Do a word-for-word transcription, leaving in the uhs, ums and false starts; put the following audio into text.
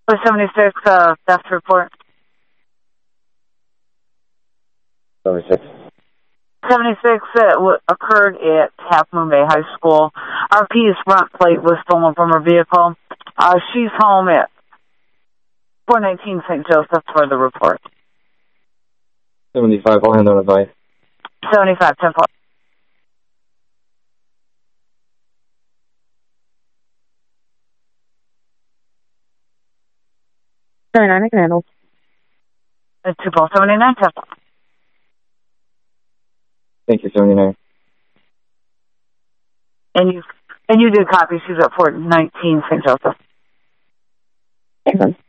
four seventy-six, uh, theft report. seventy-six. seventy-six uh, w- occurred at Half Moon Bay High School. R P's front plate was stolen from her vehicle. Uh, she's home at four nineteen Saint Joseph for the report. seventy-five, I'll hand out advice. seventy-five, ten four. seventy-nine, I can handle. Uh, two four seventy-nine, ten four. Thank you, seventy-nine. And you, and you did copy. She's at four nineteen Saint Joseph. Excellent.